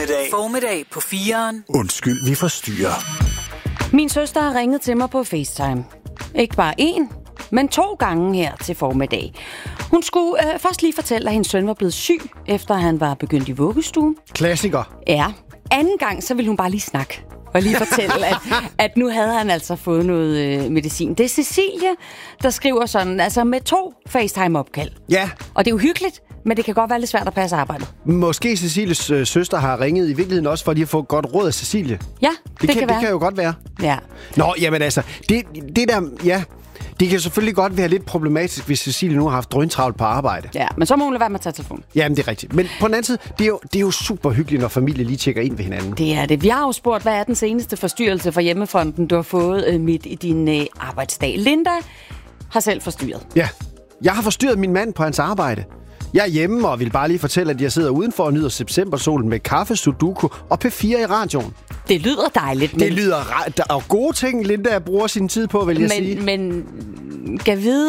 Formiddag på 4'eren. Undskyld, vi forstyrrer. Min søster har ringet til mig på FaceTime. Ikke bare én, men 2 gange her til formiddag. Hun skulle først lige fortælle, at hendes søn var blevet syg, efter han var begyndt i vuggestuen. Klassiker. Ja. Anden gang, så ville hun bare lige snakke og lige fortælle, at nu havde han altså fået noget medicin. Det er Cecilie, der skriver sådan, altså med 2 FaceTime-opkald. Ja. Og det er jo hyggeligt, men det kan godt være lidt svært at passe arbejdet. Måske Cecilies søster har ringet i virkeligheden også for lige at få godt råd af Cecilie. Ja, det kan være. Det kan jo godt være. Ja. Nå, jamen altså, det der, ja, det kan selvfølgelig godt være lidt problematisk, hvis Cecilie nu har haft drøntravlt på arbejde. Ja, men så må hun lade være med at tage telefonen. Jamen, det er rigtigt. Men på den anden side, det er jo super hyggeligt, når familie lige tjekker ind ved hinanden. Det er det. Vi har jo spurgt, hvad er den seneste forstyrrelse fra hjemmefronten, du har fået midt i din arbejdsdag. Linda har selv forstyrret. Ja, jeg har forstyrret min mand på hans arbejde. Jeg er hjemme og vil bare lige fortælle, at jeg sidder udenfor og nyder septembersolen med kaffe, sudoku og P4 i radioen. Det lyder dejligt. Men... Det lyder der er gode ting, Linda bruger sin tid på, vil jeg sige. Men kan vide,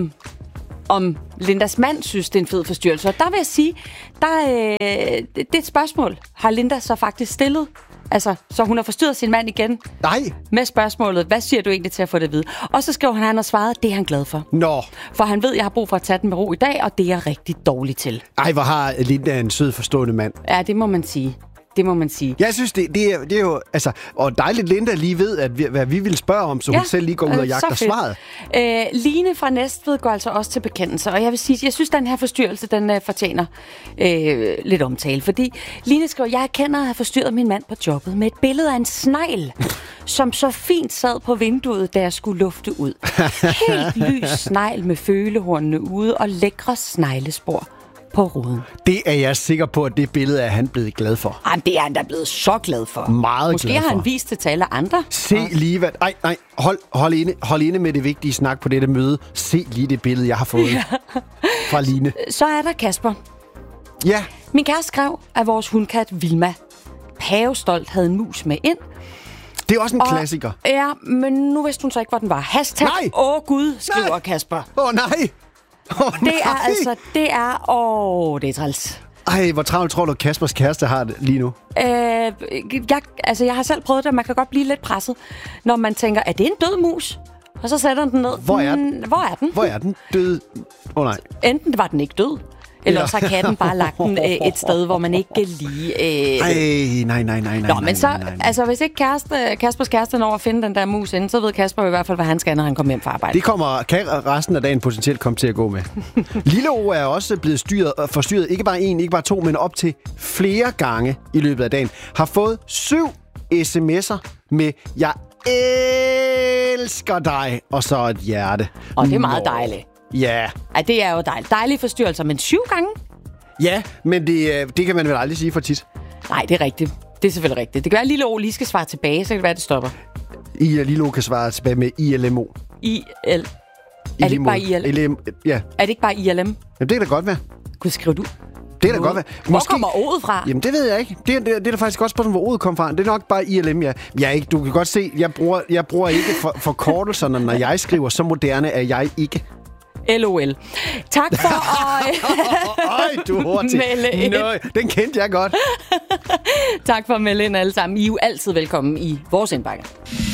om Lindas mand synes, det er en fed forstyrrelse. Og der vil jeg sige, det er et spørgsmål. Har Linda så faktisk stillet? Altså, så hun har forstyrret sin mand igen? Nej. Med spørgsmålet, hvad siger du egentlig til at få det at vide? Og så skriver han har svaret, det er han glad for. Nå. For han ved, jeg har brug for at tage den med ro i dag, og det er jeg rigtig dårlig til. Ej, hvor har Linda en sød, forstående mand. Ja, det må man sige. Det må man sige. Jeg synes, det er jo... Altså, og dejligt, Linda lige ved, hvad vi vil spørge om, så hun selv lige går ud og jagter svaret. Line fra Næstved går altså også til bekendelse, og jeg vil sige, jeg synes, den her forstyrrelse, den fortjener lidt omtale. Fordi Line skriver, jeg erkender at have forstyrret min mand på jobbet med et billede af en snegl, som så fint sad på vinduet, da jeg skulle lufte ud. Helt lys snegl med følehornene ude og lækre sneglespor på ruden. Det er jeg sikker på, at det billede er han blevet glad for. Jamen, det er han da blevet så glad for. Meget Måske glad for. Måske har han vist det til alle andre. Se lige hvad... Nej. Hold inde med det vigtige snak på dette møde. Se lige det billede, jeg har fået fra Line. Så er der Kasper. Ja. Min kæreste skrev, at vores hundkat Vilma pavestolt havde en mus med ind. Det er også en klassiker. Ja, men nu vidste hun så ikke, hvor den var. Hashtag, åh Gud, skriver Kasper. Nej. Det er altså, det er træls. Ej, hvor travlt tror du, Kaspers kæreste har det lige nu? Jeg har selv prøvet det, og man kan godt blive lidt presset, når man tænker, er det en død mus? Og så sætter den ned. Hvor er den? Hvor er den? Død? Nej. Enten var den ikke død, eller så har katten bare lagt den et sted, hvor man ikke kan lige... Nej. Nå, men så, altså hvis ikke Kaspers kæreste når at finde den der mus inden, så ved Kasper i hvert fald, hvad han skal, når han kommer hjem fra arbejde. Det kan resten af dagen potentielt komme til at gå med. Lille O er også blevet forstyrret, ikke bare 1, ikke bare 2, men op til flere gange i løbet af dagen. Har fået 7 sms'er med, jeg elsker dig, og så et hjerte. Og det er meget dejligt. Ja. Ej, det er jo dejligt. Dejlige forstyrrelser, men 7 gange? Ja, men det kan man vel aldrig sige for tit. Nej, det er rigtigt. Det er selvfølgelig rigtigt. Det kan være, at Lille O lige skal svare tilbage, så kan det være, at det stopper. Lille O kan svare tilbage med ILMO. Er det ikke bare ILM? Ja. Er det ikke bare ILM? Jamen, det kan da godt være. Gud, skriver du? Det kan da godt være. Hvor kommer O'et fra? Jamen, det ved jeg ikke. Det er da faktisk godt spørgsmål, hvor O'et kom fra. Det er nok bare ILM, ja. Du kan godt se, jeg bruger ikke forkortelserne, når jeg skriver. Så moderne er jeg ikke. LOL. Tak for at... Øj, du er hurtig. Den kendte jeg godt. Tak for at melde ind alle sammen. I er jo altid velkommen i vores indbakke.